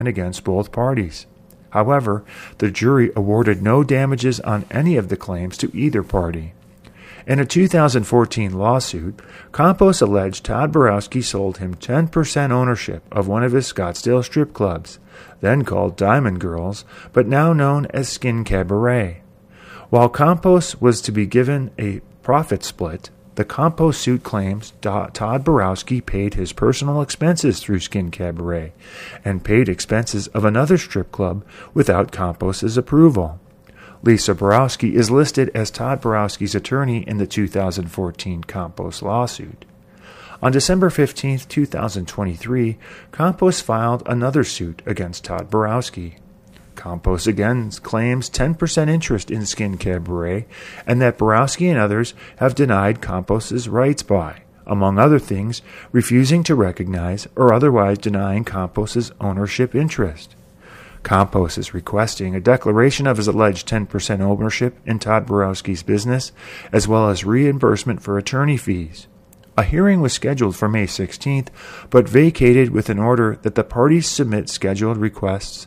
against both parties. However, the jury awarded no damages on any of the claims to either party. In a 2014 lawsuit, Campos alleged Todd Borowski sold him 10% ownership of one of his Scottsdale strip clubs, then called Diamond Girls, but now known as Skin Cabaret. While Campos was to be given a profit split, the Campos suit claims Todd Borowski paid his personal expenses through Skin Cabaret and paid expenses of another strip club without Campos's approval. Lisa Borowski is listed as Todd Borowski's attorney in the 2014 Campos lawsuit. On December 15, 2023, Campos filed another suit against Todd Borowski. Campos again claims 10% interest in Skin Cabaret and that Borowski and others have denied Campos's rights by, among other things, refusing to recognize or otherwise denying Campos's ownership interest. Campos is requesting a declaration of his alleged 10% ownership in Todd Borowski's business, as well as reimbursement for attorney fees. A hearing was scheduled for May 16th, but vacated with an order that the parties submit scheduling requests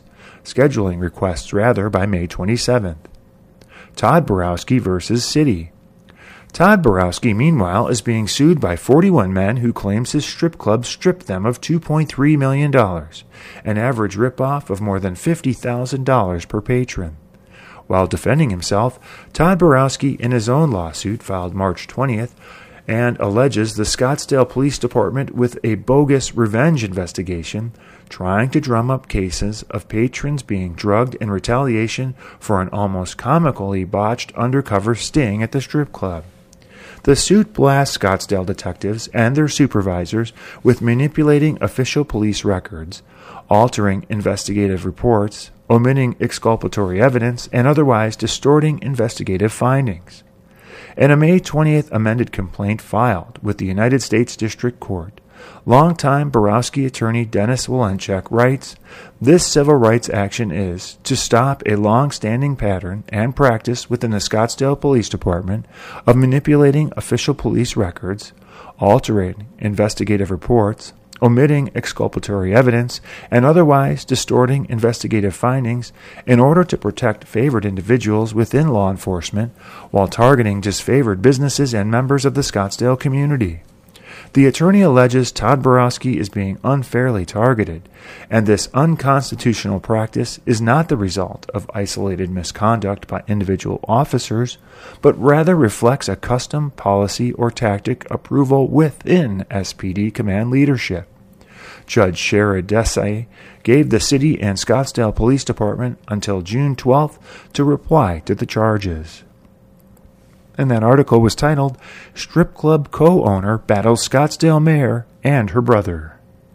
by May 27th. Todd Borowski versus City. Todd Borowski, meanwhile, is being sued by 41 men who claims his strip club stripped them of $2.3 million, an average ripoff of more than $50,000 per patron. While defending himself, Todd Borowski, in his own lawsuit filed March 20th, and alleges the Scottsdale Police Department with a bogus revenge investigation, trying to drum up cases of patrons being drugged in retaliation for an almost comically botched undercover sting at the strip club. The suit blasts Scottsdale detectives and their supervisors with manipulating official police records, altering investigative reports, omitting exculpatory evidence, and otherwise distorting investigative findings. In a May 20th amended complaint filed with the United States District Court, longtime Borowski attorney Dennis Walenchek writes, "This civil rights action is to stop a long-standing pattern and practice within the Scottsdale Police Department of manipulating official police records, altering investigative reports, omitting exculpatory evidence, and otherwise distorting investigative findings in order to protect favored individuals within law enforcement while targeting disfavored businesses and members of the Scottsdale community." The attorney alleges Todd Borowski is being unfairly targeted, and this unconstitutional practice is not the result of isolated misconduct by individual officers, but rather reflects a custom, policy, or tactic approval within SPD command leadership. Judge Shara Desai gave the city and Scottsdale Police Department until June 12th to reply to the charges. And that article was titled, "Strip Club Co-Owner Battles Scottsdale Mayor and Her Brother."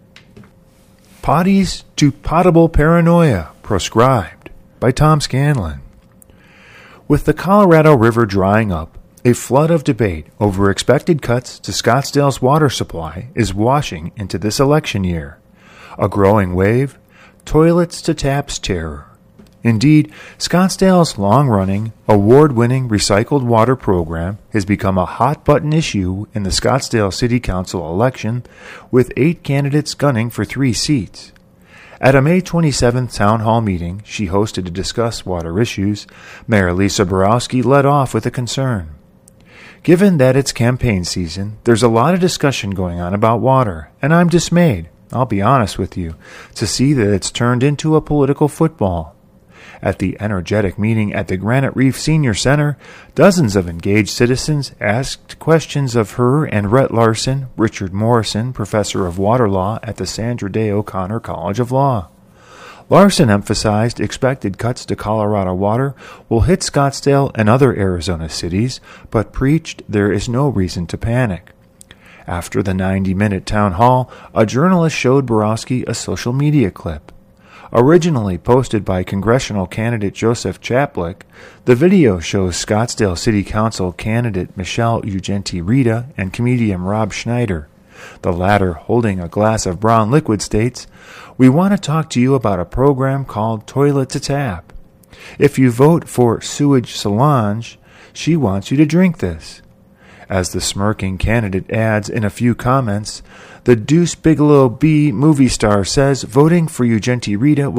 Potties to Potable Paranoia Proscribed by Tom Scanlon. With the Colorado River drying up, a flood of debate over expected cuts to Scottsdale's water supply is washing into this election year. A growing wave, toilets to taps terror. Indeed, Scottsdale's long-running, award-winning recycled water program has become a hot-button issue in the Scottsdale City Council election, with 8 candidates gunning for 3 seats. At a May 27th town hall meeting she hosted to discuss water issues, Mayor Lisa Borowski led off with a concern. "Given that it's campaign season, there's a lot of discussion going on about water, and I'm dismayed, I'll be honest with you, to see that it's turned into a political football." At the energetic meeting at the Granite Reef Senior Center, dozens of engaged citizens asked questions of her and Rhett Larson, Richard Morrison, professor of water law at the Sandra Day O'Connor College of Law. Larson emphasized expected cuts to Colorado water will hit Scottsdale and other Arizona cities, but preached there is no reason to panic. After the 90-minute town hall, a journalist showed Borowski a social media clip. Originally posted by congressional candidate Joseph Chaplick, the video shows Scottsdale City Council candidate Michelle Ugenti-Rita and comedian Rob Schneider. The latter, holding a glass of brown liquid, states, "We want to talk to you about a program called Toilet to Tap. If you vote for Sewage Solange, she wants you to drink this." As the smirking candidate adds in a few comments, the Deuce Bigalow B movie star says voting for Ugenti Rita